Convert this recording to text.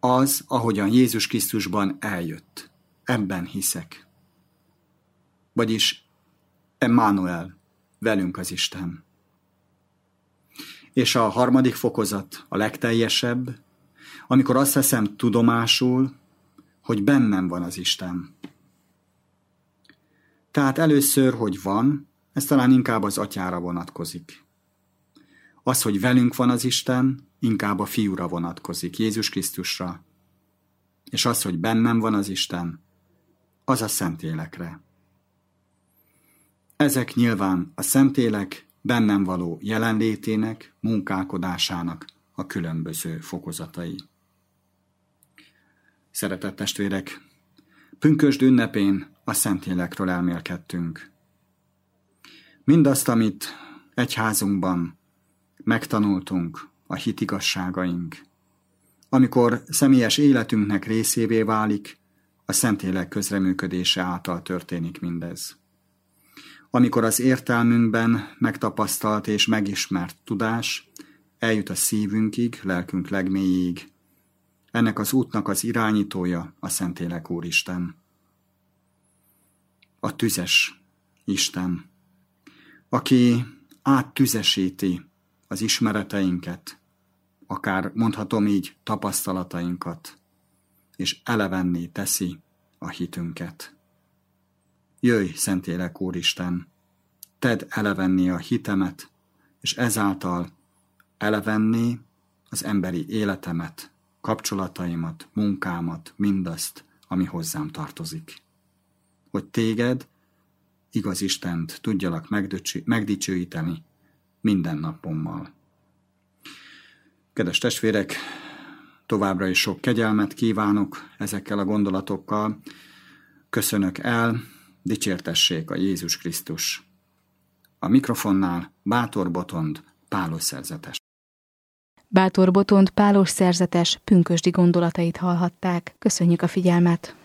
az, ahogyan Jézus Krisztusban eljött. Ebben hiszek. Vagyis Emmanuel, velünk az Isten. És a harmadik fokozat, a legteljesebb, amikor azt veszem tudomásul, hogy bennem van az Isten. Tehát először, hogy van, ez talán inkább az Atyára vonatkozik. Az, hogy velünk van az Isten, inkább a Fiúra vonatkozik, Jézus Krisztusra. És az, hogy bennem van az Isten, az a Szentlélekre. Ezek nyilván a Szentlélek bennem való jelenlétének, munkálkodásának a különböző fokozatai. Szeretett testvérek, pünkösd ünnepén a Szentlélekről elmélkedtünk. Mindazt, amit egyházunkban megtanultunk, a hitigazságaink, amikor személyes életünknek részévé válik, a Szentlélek közreműködése által történik mindez. Amikor az értelmünkben megtapasztalt és megismert tudás eljut a szívünkig, lelkünk legmélyéig, ennek az útnak az irányítója a Szentlélek Úristen. A tüzes Isten, aki áttüzesíti az ismereteinket, akár mondhatom így tapasztalatainkat, és elevenné teszi a hitünket. Jöjj, Szentlélek Úristen, tedd elevenné a hitemet, és ezáltal elevenné az emberi életemet, kapcsolataimat, munkámat, mindazt, ami hozzám tartozik. Hogy téged, igaz Istent tudjalak megdicsőíteni minden napommal. Kedves testvérek, továbbra is sok kegyelmet kívánok ezekkel a gondolatokkal. Köszönök el, dicsértessék a Jézus Krisztus. A mikrofonnál Bátor Botond, Pálos szerzetes. Bátor Botond Pálos szerzetes pünkösdi gondolatait hallhatták. Köszönjük a figyelmet!